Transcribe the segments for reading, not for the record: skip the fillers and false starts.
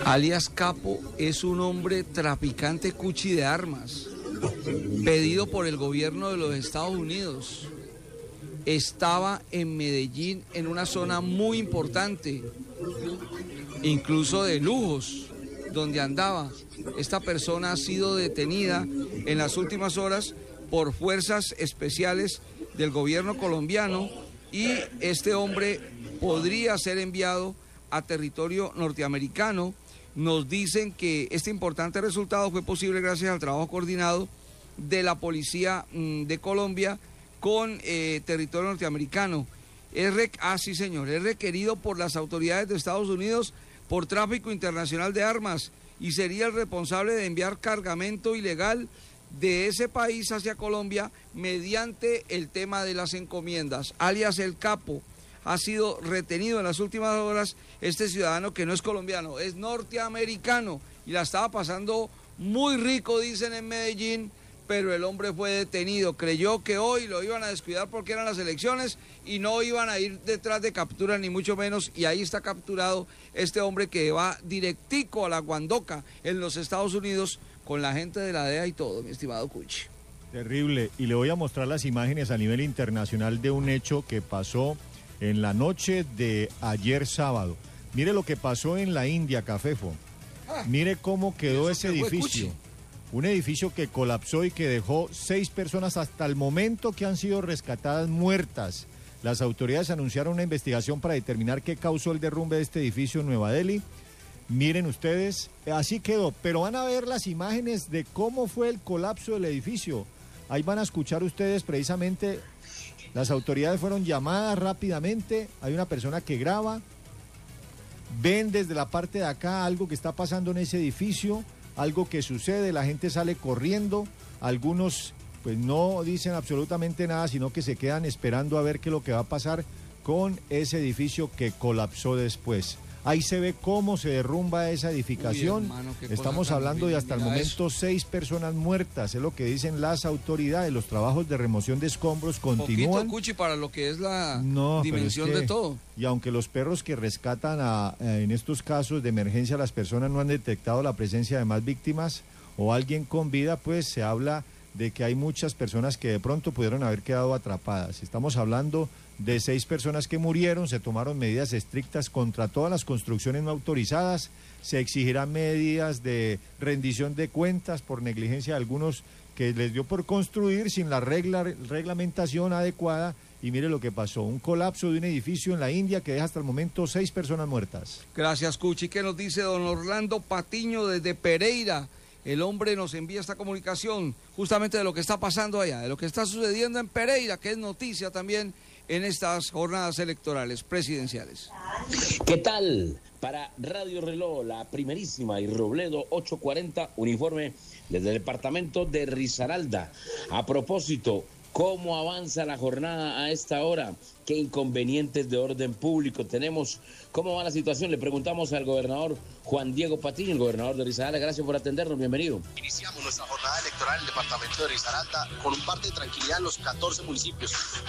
Alias Capo es un hombre traficante cuchi de armas, pedido por el gobierno de los Estados Unidos. Estaba en Medellín en una zona muy importante, incluso de lujos, donde andaba. Esta persona ha sido detenida en las últimas horas por fuerzas especiales del gobierno colombiano y este hombre podría ser enviado a territorio norteamericano. Nos dicen que este importante resultado fue posible gracias al trabajo coordinado de la Policía de Colombia con territorio norteamericano. Sí señor, es requerido por las autoridades de Estados Unidos por tráfico internacional de armas y sería el responsable de enviar cargamento ilegal de ese país hacia Colombia mediante el tema de las encomiendas. Alias El Capo ha sido retenido en las últimas horas. Este ciudadano que no es colombiano, es norteamericano y la estaba pasando muy rico, dicen en Medellín, pero el hombre fue detenido. Creyó que hoy lo iban a descuidar porque eran las elecciones y no iban a ir detrás de captura ni mucho menos, y ahí está capturado este hombre que va directico a la Guandoca en los Estados Unidos con la gente de la DEA y todo, mi estimado Cuchi. Terrible, y le voy a mostrar las imágenes a nivel internacional de un hecho que pasó en la noche de ayer sábado. Mire lo que pasó en la India, Cafefo. Mire cómo quedó ese edificio. Un edificio que colapsó y que dejó 6 personas hasta el momento que han sido rescatadas muertas. Las autoridades anunciaron una investigación para determinar qué causó el derrumbe de este edificio en Nueva Delhi. Miren ustedes, así quedó, pero van a ver las imágenes de cómo fue el colapso del edificio. Ahí van a escuchar ustedes precisamente, las autoridades fueron llamadas rápidamente, hay una persona que graba, ven desde la parte de acá algo que está pasando en ese edificio, algo que sucede, la gente sale corriendo, algunos pues no dicen absolutamente nada, sino que se quedan esperando a ver qué es lo que va a pasar con ese edificio que colapsó después. Ahí se ve cómo se derrumba esa edificación. Uy, hermano, estamos hablando de hasta el momento 6 personas muertas, es lo que dicen las autoridades. Los trabajos de remoción de escombros continúan. Poquito, Cuchi, para lo que es la dimensión de todo. Y aunque los perros que rescatan en estos casos de emergencia, las personas no han detectado la presencia de más víctimas o alguien con vida, pues se habla de que hay muchas personas que de pronto pudieron haber quedado atrapadas. Estamos hablando de 6 personas que murieron, se tomaron medidas estrictas contra todas las construcciones no autorizadas, se exigirán medidas de rendición de cuentas por negligencia de algunos que les dio por construir sin la reglamentación adecuada, y mire lo que pasó, un colapso de un edificio en la India que deja hasta el momento 6 personas muertas. Gracias, Cuchi. ¿Qué nos dice don Orlando Patiño desde Pereira? El hombre nos envía esta comunicación justamente de lo que está pasando allá, de lo que está sucediendo en Pereira, que es noticia también en estas jornadas electorales presidenciales. ¿Qué tal? Para Radio Reloj, la primerísima y Robledo 840, un informe desde el departamento de Risaralda. A propósito, ¿cómo avanza la jornada a esta hora? ¿Qué inconvenientes de orden público tenemos? ¿Cómo va la situación? Le preguntamos al gobernador Juan Diego Patiño, el gobernador de Risaralda. Gracias por atendernos, bienvenido. Iniciamos nuestra jornada electoral en el departamento de Risaralda con un parte de tranquilidad en los 14 municipios,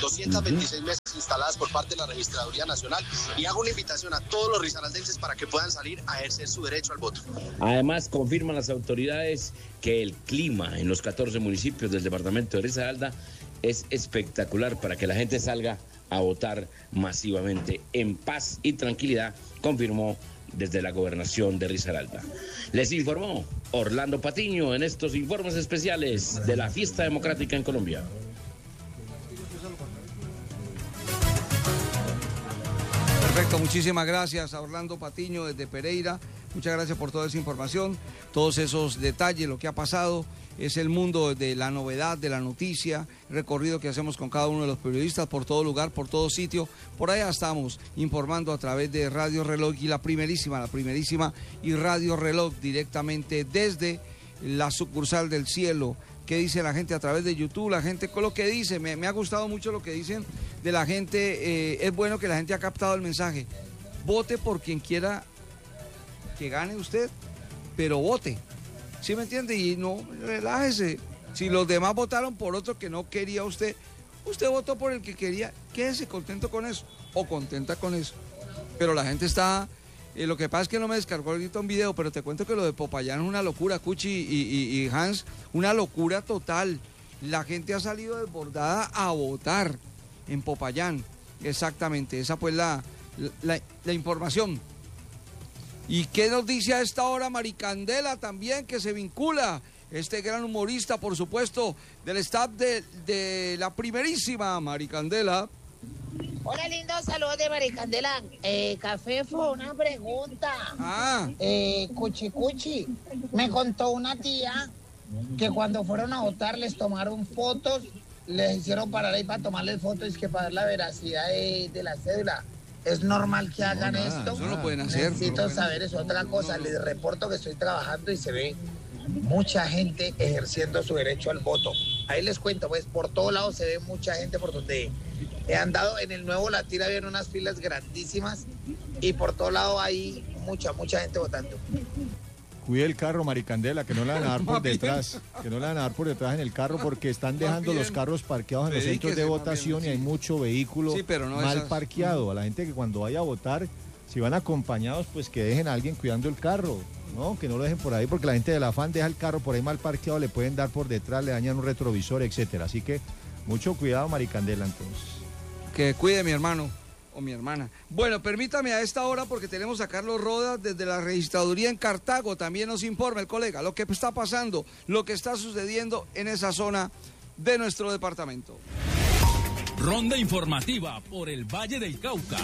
226 mesas instaladas por parte de la Registraduría Nacional, y hago una invitación a todos los risaraldenses para que puedan salir a ejercer su derecho al voto. Además, confirman las autoridades que el clima en los 14 municipios del departamento de Risaralda es espectacular para que la gente salga a votar masivamente en paz y tranquilidad, confirmó desde la gobernación de Risaralda. Les informó Orlando Patiño en estos informes especiales de la fiesta democrática en Colombia. Perfecto, muchísimas gracias a Orlando Patiño desde Pereira. Muchas gracias por toda esa información, todos esos detalles, lo que ha pasado. Es el mundo de la novedad, de la noticia, recorrido que hacemos con cada uno de los periodistas por todo lugar, por todo sitio. Por allá estamos informando a través de Radio Reloj y la primerísima y Radio Reloj directamente desde la sucursal del cielo. ¿Qué dice la gente a través de YouTube? La gente con lo que dice, me ha gustado mucho lo que dicen de la gente. Es bueno que la gente ha captado el mensaje. Vote por quien quiera que gane usted, pero vote. ¿Sí me entiende? Y no, relájese. Si los demás votaron por otro que no quería usted votó por el que quería, quédese contento con eso o contenta con eso. Pero la gente está Lo que pasa es que no me descargó ahorita un video, pero te cuento que lo de Popayán es una locura, Cuchi y Hans, una locura total. La gente ha salido desbordada a votar en Popayán. Exactamente, esa fue la información. ¿Y qué nos dice a esta hora Maricandela también, que se vincula? Este gran humorista, por supuesto, del staff de la primerísima Maricandela. Hola, lindo, saludos de Maricandela. Cafefo, una pregunta. Cuchi, me contó una tía que cuando fueron a votar les tomaron fotos, les hicieron parar ahí para tomarles fotos, es que para ver la veracidad de la cédula. ¿Es normal que hagan esto? Eso no pueden hacer. Necesito saber eso. Otra cosa, les reporto que estoy trabajando y se ve mucha gente ejerciendo su derecho al voto. Ahí les cuento, pues por todos lados se ve mucha gente por donde he andado. En el Nuevo Latín habían unas filas grandísimas y por todo lado hay mucha gente votando. Cuide el carro, Maricandela, que no le van a dar por detrás, que no le van a dar por detrás en el carro porque están dejando los carros parqueados en los centros de votación y hay mucho vehículo mal parqueado. A la gente que cuando vaya a votar, si van acompañados, pues que dejen a alguien cuidando el carro, ¿no? Que no lo dejen por ahí porque la gente del afán deja el carro por ahí mal parqueado, le pueden dar por detrás, le dañan un retrovisor, etcétera. Así que mucho cuidado, Maricandela, entonces. Que cuide mi hermano o mi hermana. Bueno, permítame a esta hora, porque tenemos a Carlos Rodas desde la registraduría en Cartago, también nos informa el colega lo que está pasando, lo que está sucediendo en esa zona de nuestro departamento. Ronda informativa por el Valle del Cauca.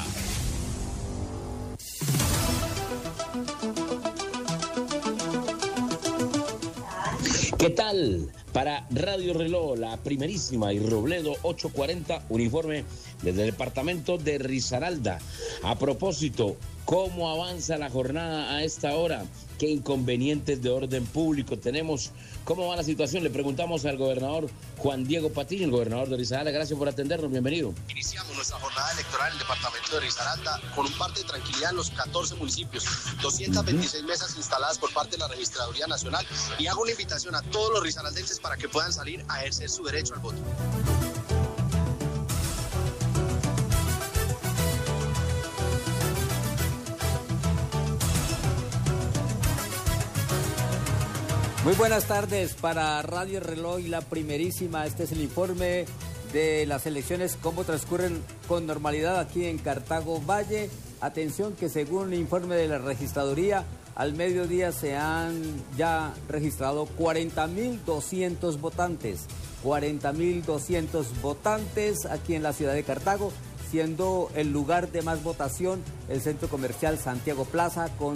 ¿Qué tal? Para Radio Reloj, la primerísima y Robledo 840, un informe desde el departamento de Risaralda. A propósito, ¿cómo avanza la jornada a esta hora? ¿Qué inconvenientes de orden público tenemos? ¿Cómo va la situación? Le preguntamos al gobernador Juan Diego Patiño, el gobernador de Risaralda. Gracias por atendernos, bienvenido. Iniciamos nuestra jornada electoral en el departamento de Risaralda con un parte de tranquilidad en los 14 municipios, 226 mesas instaladas por parte de la Registraduría Nacional, y hago una invitación a todos los risaraldenses para que puedan salir a ejercer su derecho al voto. Muy buenas tardes para Radio Reloj y la primerísima. Este es el informe de las elecciones, cómo transcurren con normalidad aquí en Cartago Valle. Atención que según el informe de la registraduría, al mediodía se han ya registrado 40.200 votantes. 40.200 votantes aquí en la ciudad de Cartago, siendo el lugar de más votación el Centro Comercial Santiago Plaza con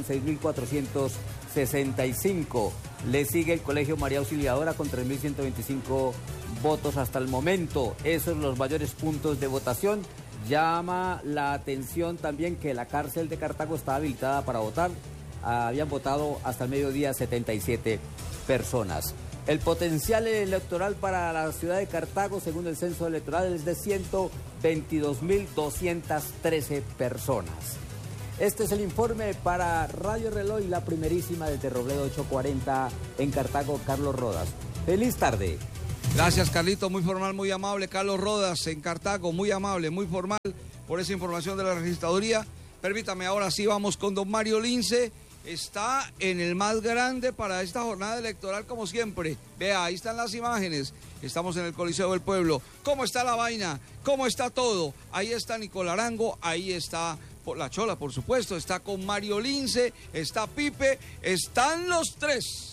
6.465. Le sigue el Colegio María Auxiliadora con 3.125 votos hasta el momento. Esos son los mayores puntos de votación. Llama la atención también que la cárcel de Cartago está habilitada para votar. Habían votado hasta el mediodía 77 personas. El potencial electoral para la ciudad de Cartago, según el censo electoral, es de 122.213 personas. Este es el informe para Radio Reloj y la primerísima desde Robledo 840 en Cartago, Carlos Rodas. ¡Feliz tarde! Gracias, Carlito, muy formal, muy amable. Carlos Rodas en Cartago, muy amable, muy formal por esa información de la registraduría. Permítame, ahora sí vamos con don Mario Lince. Está en el más grande para esta jornada electoral, como siempre. Vea, ahí están las imágenes. Estamos en el Coliseo del Pueblo. ¿Cómo está la vaina? ¿Cómo está todo? Ahí está Nicolás Arango, ahí está la Chola, por supuesto. Está con Mario Lince, está Pipe, están los tres.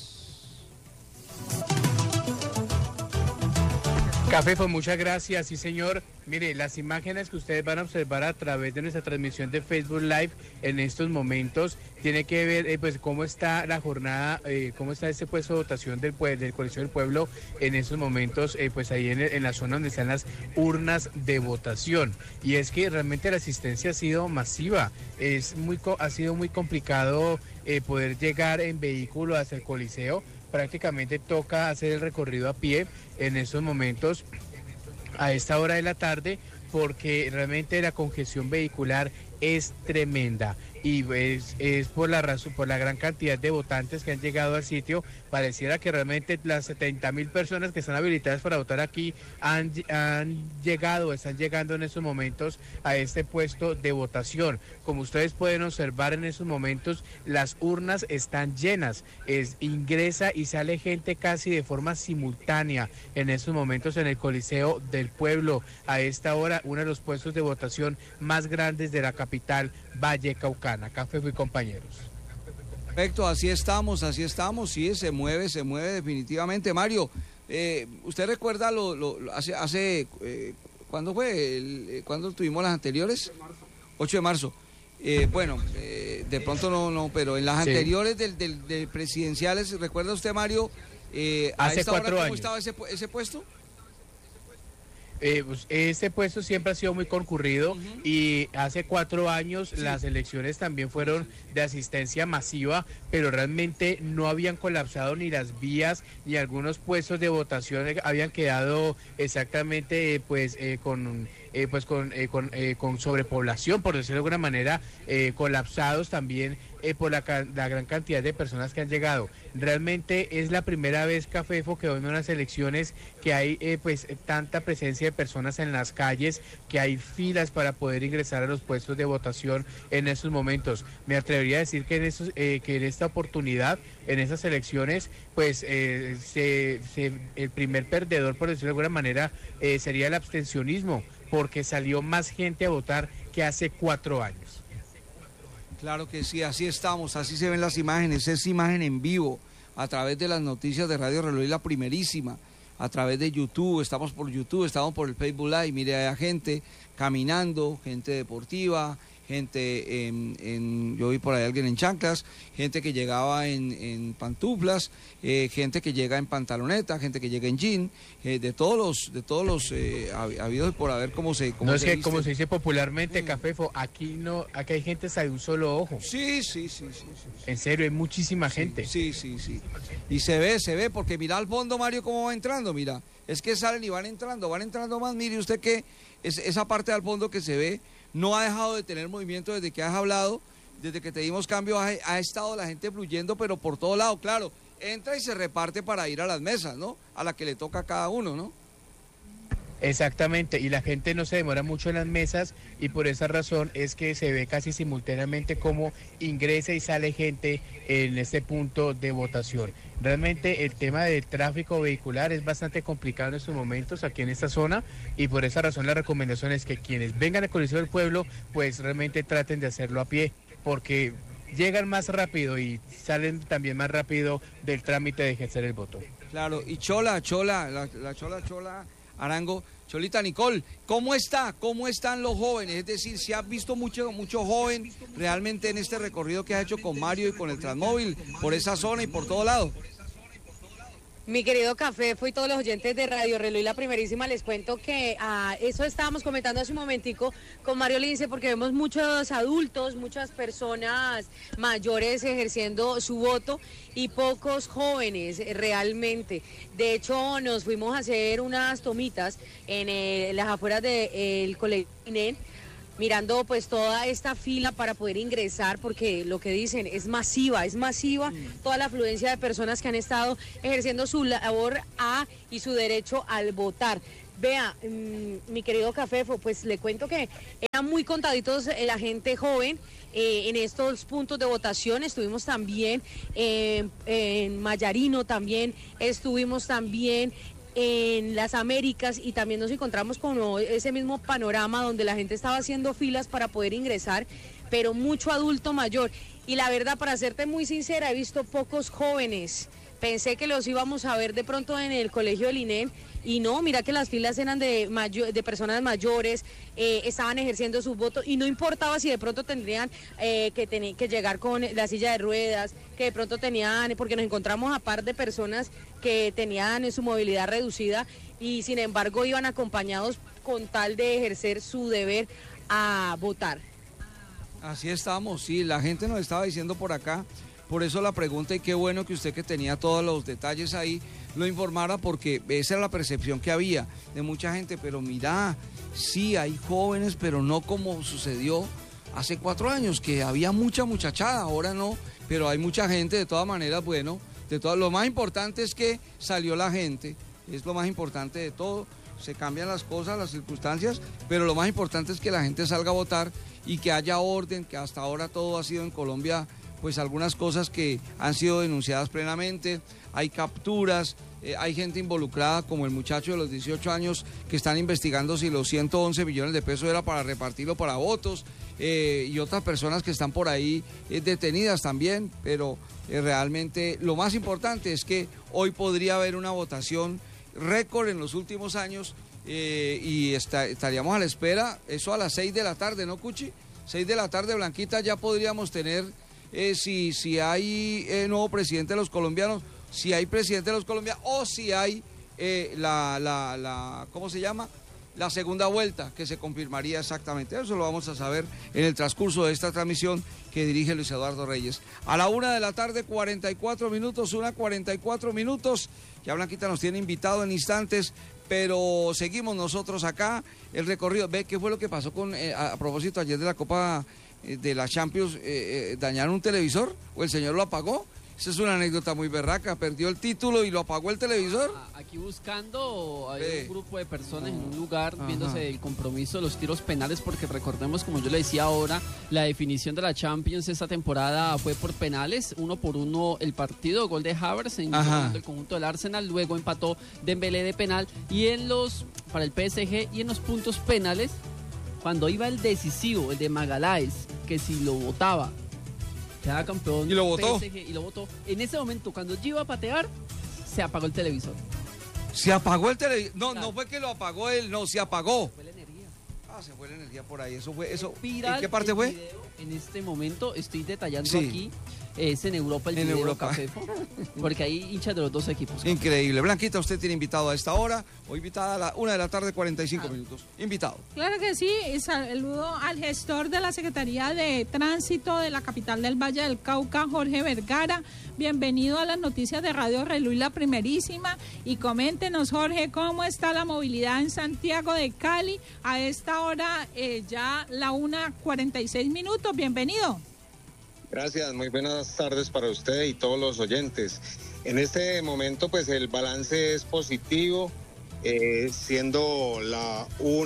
Cafefo, muchas gracias, sí señor. Mire, las imágenes que ustedes van a observar a través de nuestra transmisión de Facebook Live en estos momentos tiene que ver pues cómo está la jornada, cómo está este puesto de votación del Coliseo del Pueblo en estos momentos, pues ahí en la zona donde están las urnas de votación. Y es que realmente la asistencia ha sido masiva, ha sido muy complicado poder llegar en vehículo hasta el Coliseo. Prácticamente toca hacer el recorrido a pie en estos momentos a esta hora de la tarde porque realmente la congestión vehicular es tremenda. y es por la razón, por la gran cantidad de votantes que han llegado al sitio. Pareciera que realmente las 70.000 personas que están habilitadas para votar aquí están llegando en estos momentos a este puesto de votación. Como ustedes pueden observar en estos momentos, las urnas están llenas, ingresa y sale gente casi de forma simultánea en estos momentos en el Coliseo del Pueblo. A esta hora, uno de los puestos de votación más grandes de la capital vallecaucana. Café y compañeros. Perfecto, así estamos, sí, se mueve definitivamente. Mario, ¿usted recuerda ¿cuándo fue? ¿Cuándo tuvimos las anteriores? 8 de marzo. Bueno, de pronto no, pero en las anteriores del presidenciales, ¿recuerda usted, Mario? Hace 4 años. ¿Cómo estaba ese puesto? Pues este puesto siempre ha sido muy concurrido y hace 4 años las elecciones también fueron de asistencia masiva, pero realmente no habían colapsado ni las vías ni algunos puestos de votación habían quedado exactamente con sobrepoblación, por decirlo de alguna manera, colapsados también por la gran cantidad de personas que han llegado. Realmente es la primera vez, Cafefo, que en unas elecciones que hay tanta presencia de personas en las calles, que hay filas para poder ingresar a los puestos de votación en estos momentos. Me atrevería a decir que en esta oportunidad, en esas elecciones, el primer perdedor, por decirlo de alguna manera, sería el abstencionismo, porque salió más gente a votar que hace 4 años. Claro que sí, así estamos, así se ven las imágenes, es imagen en vivo, a través de las noticias de Radio Reloj y La Primerísima, a través de YouTube, estamos por YouTube, estamos por el Facebook Live, mire, hay gente caminando, gente deportiva, gente yo vi por ahí alguien en chanclas, gente que llegaba en pantuflas, gente que llega en pantaloneta, gente que llega en jean, de todos los habidos por haber como se dice popularmente, Cafefo, aquí hay gente hasta de un solo ojo. Sí. En serio, hay muchísima gente. Sí. Y se ve, porque mira al fondo, Mario, cómo va entrando, mira, es que salen y van entrando más, mire usted que esa parte al fondo que se ve, no ha dejado de tener movimiento desde que has hablado, desde que te dimos cambio, ha estado la gente fluyendo, pero por todo lado, claro, entra y se reparte para ir a las mesas, ¿no? A la que le toca a cada uno, ¿no? Exactamente, y la gente no se demora mucho en las mesas y por esa razón es que se ve casi simultáneamente cómo ingresa y sale gente en este punto de votación. Realmente el tema del tráfico vehicular es bastante complicado en estos momentos aquí en esta zona y por esa razón la recomendación es que quienes vengan al Coliseo del Pueblo pues realmente traten de hacerlo a pie porque llegan más rápido y salen también más rápido del trámite de ejercer el voto. Claro, y Chola, Arango, Cholita Nicole, ¿cómo están los jóvenes? Es decir, ¿se ha visto mucho joven realmente en este recorrido que has hecho con Mario y con el Transmóvil por esa zona y por todo lado? Mi querido Cafefo y todos los oyentes de Radio Reloj y La Primerísima, les cuento que eso estábamos comentando hace un momentico con Mario Lince, porque vemos muchos adultos, muchas personas mayores ejerciendo su voto y pocos jóvenes realmente. De hecho, nos fuimos a hacer unas tomitas en las afueras del colegio INEN, mirando pues toda esta fila para poder ingresar, porque lo que dicen es masiva toda la afluencia de personas que han estado ejerciendo su labor y su derecho al votar. Vea, mi querido Cafefo, pues le cuento que eran muy contaditos la gente joven en estos puntos de votación. Estuvimos también en Mayarino, también estuvimos también en las Américas y también nos encontramos con ese mismo panorama donde la gente estaba haciendo filas para poder ingresar, pero mucho adulto mayor. Y la verdad, para serte muy sincera, he visto pocos jóvenes. Pensé que los íbamos a ver de pronto en el colegio del INEN y no, mira que las filas eran de personas mayores, estaban ejerciendo su voto y no importaba si de pronto tendrían que llegar con la silla de ruedas, que de pronto tenían, porque nos encontramos a par de personas que tenían su movilidad reducida y sin embargo iban acompañados con tal de ejercer su deber a votar. Así estamos, sí, la gente nos estaba diciendo por acá. Por eso la pregunta, y qué bueno que usted, que tenía todos los detalles ahí, lo informara, porque esa era la percepción que había de mucha gente. Pero mira, sí hay jóvenes, pero no como sucedió hace 4 años, que había mucha muchachada, ahora no, pero hay mucha gente, de todas maneras, bueno, lo más importante es que salió la gente, es lo más importante de todo, se cambian las cosas, las circunstancias, pero lo más importante es que la gente salga a votar y que haya orden, que hasta ahora todo ha sido en Colombia, pues algunas cosas que han sido denunciadas plenamente, hay capturas, hay gente involucrada como el muchacho de los 18 años que están investigando si los 111 millones de pesos era para repartirlo para votos, y otras personas que están por ahí detenidas también, pero realmente lo más importante es que hoy podría haber una votación récord en los últimos años, y estaríamos a la espera, eso a las 6 de la tarde, ¿no, Cuchi? 6 de la tarde, Blanquita, ya podríamos tener, si hay nuevo presidente de los colombianos, si hay presidente de los colombianos, o si hay ¿cómo se llama? La segunda vuelta, que se confirmaría exactamente. Eso lo vamos a saber en el transcurso de esta transmisión que dirige Luis Eduardo Reyes. A la 1 de la tarde, 44 minutos, 1:44 minutos. Ya Blanquita nos tiene invitado en instantes, pero seguimos nosotros acá. El recorrido, ve qué fue lo que pasó a propósito ayer de la Copa de la Champions, ¿dañaron un televisor o el señor lo apagó? Esa es una anécdota muy berraca, perdió el título y lo apagó el televisor. Aquí buscando, hay un grupo de personas en un lugar viéndose el compromiso de los tiros penales, porque recordemos, como yo le decía ahora, la definición de la Champions esta temporada fue por penales, 1-1 el partido, gol de Havertz en el conjunto del Arsenal, luego empató Dembélé de penal, y para el PSG, y en los puntos penales, cuando iba el decisivo, el de Magaláes, que si lo votaba, quedaba campeón. ¿Y lo votó? PSG, y lo votó. En ese momento, cuando yo iba a patear, se apagó el televisor. ¿Se apagó el televisor? No, claro. No fue que lo apagó él, no, se apagó. Se fue la energía. Se fue la energía por ahí. Eso fue, eso. ¿En qué parte fue? En este momento estoy detallando aquí. Es en Europa el video Cafefo, porque hay hinchas de los dos equipos. Increíble. Blanquita, usted tiene invitado a esta hora, o invitada a la 1 de la tarde, 45 minutos. Invitado. Claro que sí, y saludo al gestor de la Secretaría de Tránsito de la capital del Valle del Cauca, Jorge Vergara. Bienvenido a las noticias de Radio Reloj, la primerísima. Y coméntenos, Jorge, cómo está la movilidad en Santiago de Cali. A esta hora, ya la 1:46 minutos. Bienvenido. Gracias, muy buenas tardes para usted y todos los oyentes. En este momento, pues el balance es positivo, siendo la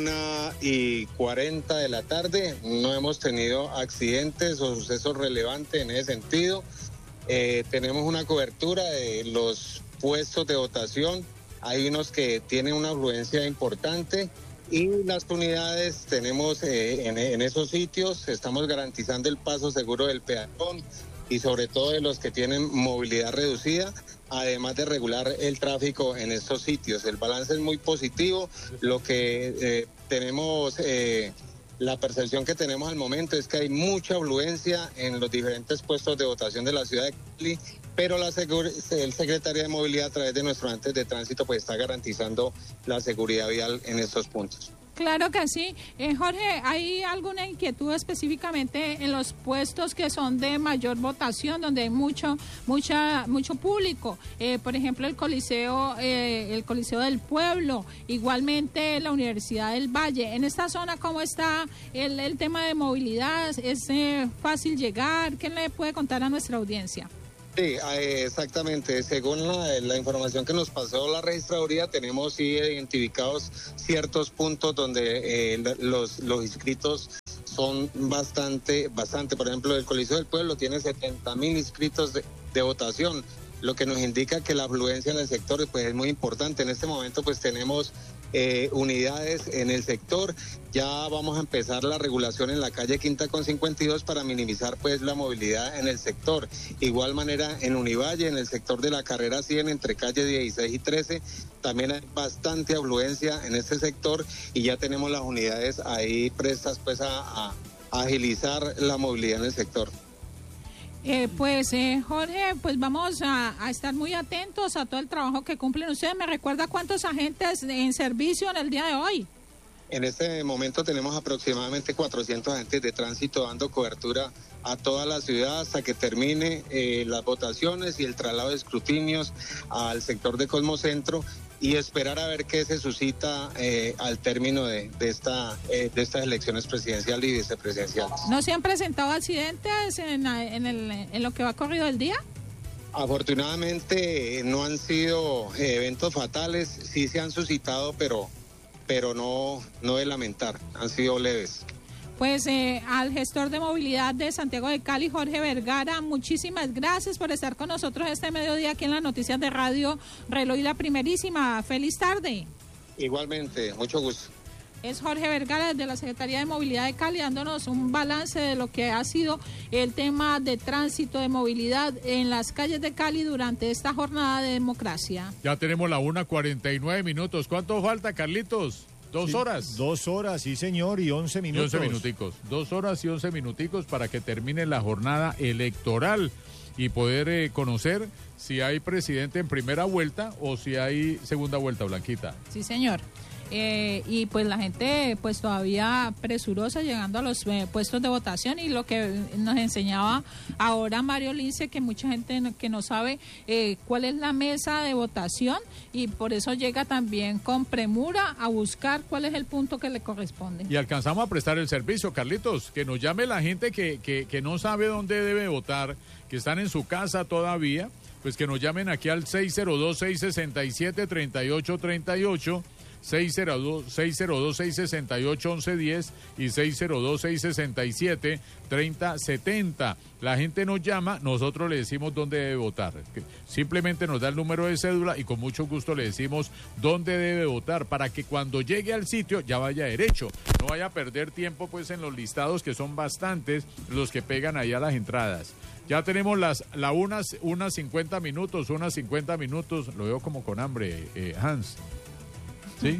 1:40 de la tarde. No hemos tenido accidentes o sucesos relevantes en ese sentido. Tenemos una cobertura de los puestos de votación. Hay unos que tienen una afluencia importante. Y las unidades tenemos en esos sitios, estamos garantizando el paso seguro del peatón y sobre todo de los que tienen movilidad reducida, además de regular el tráfico en estos sitios. El balance es muy positivo. Lo que tenemos, la percepción que tenemos al momento es que hay mucha afluencia en los diferentes puestos de votación de la ciudad de Cali, pero el Secretaría de Movilidad, a través de nuestros agentes de tránsito, pues está garantizando la seguridad vial en estos puntos. Claro que sí. Jorge, ¿hay alguna inquietud específicamente en los puestos que son de mayor votación, donde hay mucho público? Por ejemplo, el Coliseo del Pueblo, igualmente la Universidad del Valle. En esta zona, ¿cómo está el tema de movilidad? ¿Es fácil llegar? ¿Qué le puede contar a nuestra audiencia? Sí, exactamente. Según la información que nos pasó la registraduría, tenemos identificados ciertos puntos donde los inscritos son bastante. Por ejemplo, el Coliseo del Pueblo tiene 70,000 inscritos de votación, lo que nos indica que la afluencia en el sector pues, es muy importante. En este momento pues tenemos unidades en el sector. Ya vamos a empezar la regulación en la calle Quinta con 52 para minimizar pues la movilidad en el sector. Igual manera en Univalle, en el sector de la carrera 100 entre calle 16 y 13, también hay bastante afluencia en este sector y ya tenemos las unidades ahí prestas pues a agilizar la movilidad en el sector. Jorge, pues vamos a estar muy atentos a todo el trabajo que cumplen ustedes. ¿Me recuerda cuántos agentes en servicio en el día de hoy? En este momento tenemos aproximadamente 400 agentes de tránsito dando cobertura a toda la ciudad hasta que termine las votaciones y el traslado de escrutinios al sector de Cosmocentro. y esperar a ver qué se suscita al término de estas elecciones presidenciales y vicepresidenciales. ¿No se han presentado accidentes en lo que va corrido el día? Afortunadamente no han sido eventos fatales, sí se han suscitado, pero no de lamentar, han sido leves. Pues al gestor de movilidad de Santiago de Cali, Jorge Vergara, muchísimas gracias por estar con nosotros este mediodía aquí en las noticias de Radio Reloj y La Primerísima. Feliz tarde. Igualmente, mucho gusto. Es Jorge Vergara de la Secretaría de Movilidad de Cali dándonos un balance de lo que ha sido el tema de tránsito, de movilidad en las calles de Cali durante esta jornada de democracia. Ya tenemos la 1:49. ¿Cuánto falta, Carlitos? 2 horas. 2 horas, sí señor, y 11 minutos. 11 minuticos. 2 horas y 11 minuticos para que termine la jornada electoral y poder conocer si hay presidente en primera vuelta o si hay segunda vuelta, Blanquita. Sí, señor. Y pues la gente pues todavía presurosa llegando a los puestos de votación, y lo que nos enseñaba ahora Mario Lince, que mucha gente que no sabe cuál es la mesa de votación, y por eso llega también con premura a buscar cuál es el punto que le corresponde. Y alcanzamos a prestar el servicio, Carlitos, que nos llame la gente que no sabe dónde debe votar, que están en su casa todavía, pues que nos llamen aquí al 602-667-3838, 602-668-1110 y 602-667-3070. La gente nos llama, nosotros le decimos dónde debe votar. Simplemente nos da el número de cédula y con mucho gusto le decimos dónde debe votar, para que cuando llegue al sitio ya vaya derecho, no vaya a perder tiempo pues en los listados, que son bastantes los que pegan ahí a las entradas. Ya tenemos unas 50 minutos, lo veo como con hambre, Hans. ¿Sí?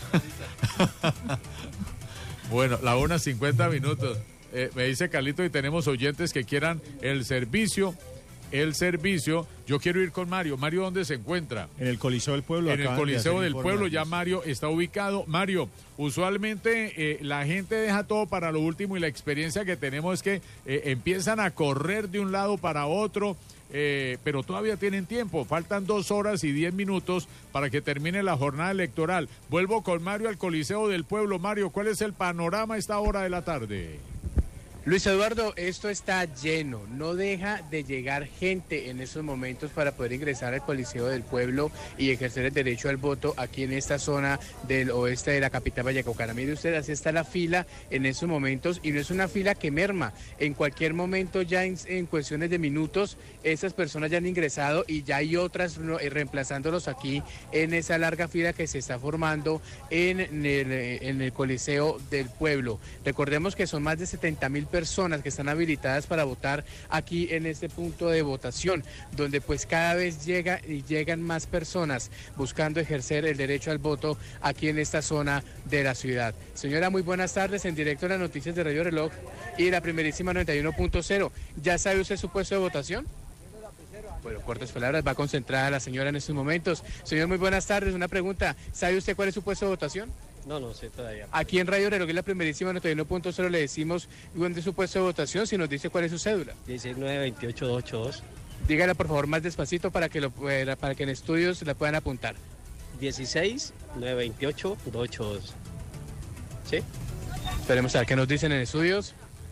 Bueno, la 1:50. Me dice Carlito, y tenemos oyentes que quieran el servicio. Yo quiero ir con Mario. Mario, ¿dónde se encuentra? En el Coliseo del Pueblo. En el Coliseo del Pueblo, ya Mario está ubicado. Mario, usualmente la gente deja todo para lo último, y la experiencia que tenemos es que empiezan a correr de un lado para otro. Pero todavía tienen tiempo, faltan 2 horas y 10 minutos para que termine la jornada electoral. Vuelvo con Mario al Coliseo del Pueblo. Mario, ¿cuál es el panorama a esta hora de la tarde? Luis Eduardo, esto está lleno, no deja de llegar gente en estos momentos para poder ingresar al Coliseo del Pueblo y ejercer el derecho al voto aquí en esta zona del oeste de la capital vallecaucana. Mire usted, así está la fila en estos momentos, y no es una fila que merma. En cualquier momento, ya en cuestiones de minutos, esas personas ya han ingresado y ya hay otras reemplazándolos aquí en esa larga fila que se está formando en el Coliseo del Pueblo. Recordemos que son más de 70.000 personas que están habilitadas para votar aquí en este punto de votación, donde pues cada vez llegan más personas buscando ejercer el derecho al voto aquí en esta zona de la ciudad. Señora, muy buenas tardes, en directo en las noticias de Radio Reloj y La Primerísima 91.0. ¿Ya sabe usted su puesto de votación? Bueno, cortas palabras, va concentrada la señora en estos momentos. Señor, muy buenas tardes, una pregunta, ¿sabe usted cuál es su puesto de votación? No sé todavía. Aquí en Radio Reloj y La Primerísima 91.0 le decimos dónde es su puesto de votación, si nos dice cuál es su cédula. 16928-282. Dígala por favor más despacito para que en estudios la puedan apuntar. 16928-282. ¿Sí? Esperemos a ver qué nos dicen en estudios.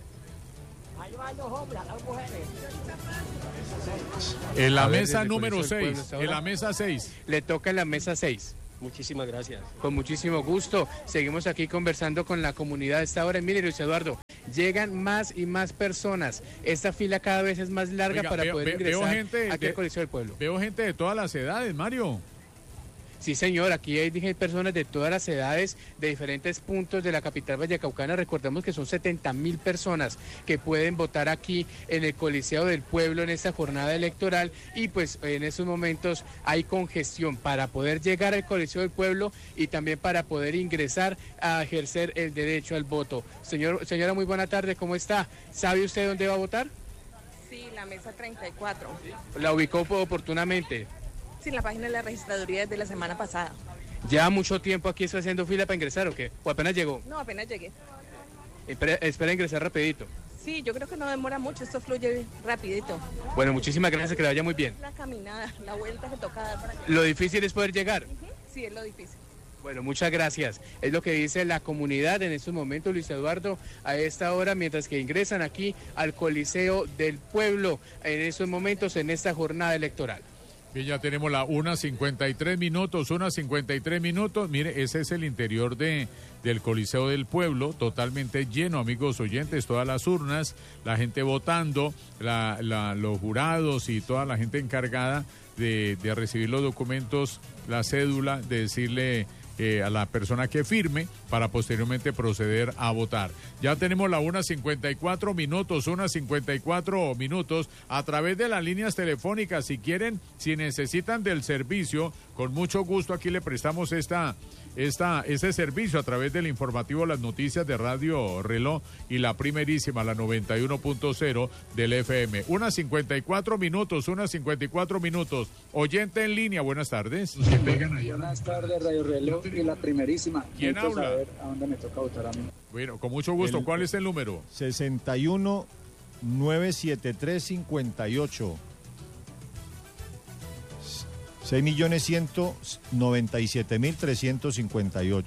En la mesa número 6, en la mesa 6. Le toca en la mesa 6. Muchísimas gracias. Con muchísimo gusto. Seguimos aquí conversando con la comunidad a esta hora. Mire, Luis Eduardo, llegan más y más personas. Esta fila cada vez es más larga. Oiga, para poder ingresar aquí al Coliseo del Pueblo. Veo gente de todas las edades, Mario. Sí, señor, aquí hay personas de todas las edades, de diferentes puntos de la capital vallecaucana. Recordemos que son 70.000 personas que pueden votar aquí en el Coliseo del Pueblo en esta jornada electoral, y pues en estos momentos hay congestión para poder llegar al Coliseo del Pueblo y también para poder ingresar a ejercer el derecho al voto. Señora, muy buena tarde, ¿cómo está? ¿Sabe usted dónde va a votar? Sí, la mesa 34. ¿La ubicó oportunamente? En la página de la registraduría desde la semana pasada. ¿Lleva mucho tiempo aquí haciendo fila para ingresar o qué? ¿O apenas llegó? No, apenas llegué. Espera ingresar rapidito. Sí, yo creo que no demora mucho, esto fluye rapidito. Bueno, muchísimas gracias, que le vaya muy bien. La caminada, la vuelta que toca dar para allá. Lo difícil es poder llegar. sí es lo difícil. Bueno, muchas gracias. Es lo que dice la comunidad en estos momentos, Luis Eduardo, a esta hora, mientras que ingresan aquí al Coliseo del Pueblo, en estos momentos, en esta jornada electoral. Bien, ya tenemos la 1:53 minutos. Mire, ese es el interior del Coliseo del Pueblo, totalmente lleno, amigos oyentes, todas las urnas, la gente votando, los jurados y toda la gente encargada de recibir los documentos, la cédula, de decirle a la persona que firme para posteriormente proceder a votar. Ya tenemos la 1:54 minutos a través de las líneas telefónicas. Si quieren, si necesitan del servicio, con mucho gusto aquí le prestamos ese servicio a través del informativo Las Noticias de Radio Reloj y la primerísima, la 91.0 del FM. 1:54 minutos. Oyente en línea, buenas tardes. Buenas tardes, Radio Reloj y la primerísima. ¿Quién habla? Saber a dónde me toca votar a mí. Bueno, con mucho gusto. ¿Cuál es el número? 61-973-58. 6.197.358.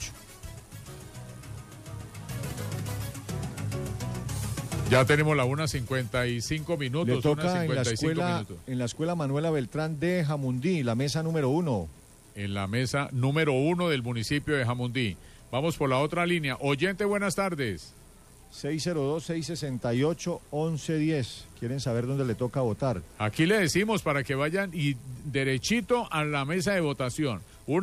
Ya tenemos la 1:55 minutos. Le toca 1:55 en la escuela Manuela Beltrán de Jamundí, la mesa número 1. En la mesa número 1 del municipio de Jamundí. Vamos por la otra línea. Oyente, buenas tardes. 602-668-1110. ¿Quieren saber dónde le toca votar? Aquí le decimos para que vayan y derechito a la mesa de votación.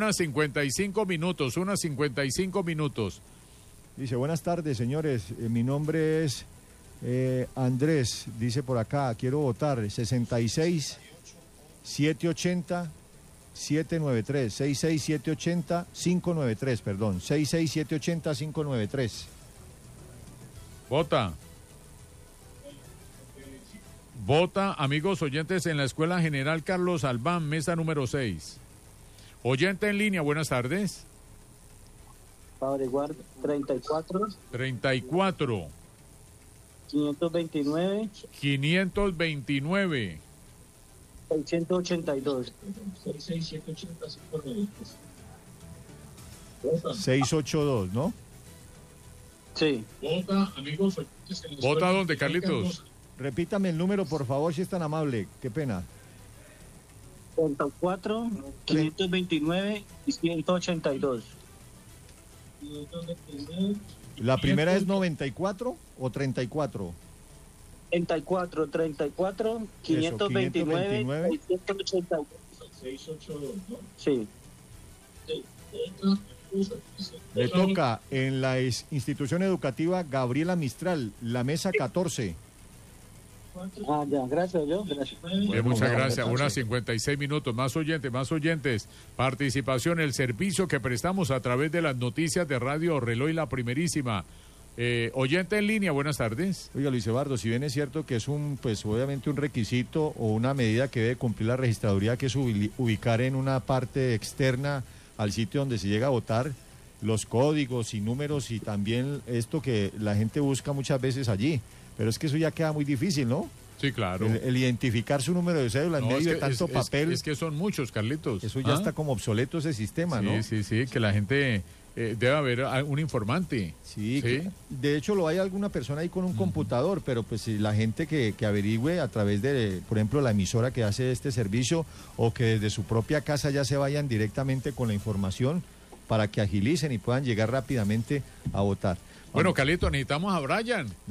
1:55 minutos. Dice, buenas tardes, señores. Mi nombre es Andrés. Dice por acá, quiero votar. 66-780-793. 66-780-593, perdón. 66-780-593. Vota, amigos oyentes, en la Escuela General Carlos Albán, mesa número 6. Oyente en línea, buenas tardes. Para averiguar, 34. 529. 682. 682, ¿no? Sí. Vota, amigos. ¿Vota dónde, Carlitos? Repítame el número, por favor, si es tan amable. Qué pena. 34, 529 y 182. ¿La primera es 94 o 34? 34, 529 y 182. 682, ¿no? Sí. Le toca en la institución educativa Gabriela Mistral, la mesa 14. Ya, gracias, gracias. Muchas gracias. 1:56 minutos. Más oyentes. Participación, el servicio que prestamos a través de las noticias de Radio Reloj y la primerísima. Oyente en línea, buenas tardes. Oiga, Luis Eduardo, si bien es cierto que es obviamente un requisito o una medida que debe cumplir la registraduría, que es ubicar en una parte externa al sitio donde se llega a votar los códigos y números y también esto que la gente busca muchas veces allí. Pero es que eso ya queda muy difícil, ¿no? Sí, claro. El identificar su número de cédula en medio de tanto papel. Es que son muchos, Carlitos. Eso ya está como obsoleto ese sistema, ¿no? Sí, que la gente... debe haber un informante. Sí. De hecho lo hay alguna persona ahí con un computador, pero pues la gente que averigüe a través de, por ejemplo, la emisora que hace este servicio o que desde su propia casa ya se vayan directamente con la información para que agilicen y puedan llegar rápidamente a votar. Bueno, Carlito, necesitamos a Brian.